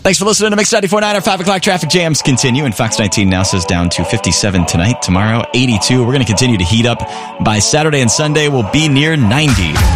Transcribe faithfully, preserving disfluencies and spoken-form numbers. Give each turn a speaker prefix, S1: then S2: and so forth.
S1: Thanks for listening to Mix ninety-four point nine. Our five o'clock traffic jams continue, and Fox nineteen now says down to fifty-seven tonight. Tomorrow, eighty-two. We're going to continue to heat up. By Saturday and Sunday, we'll be near ninety.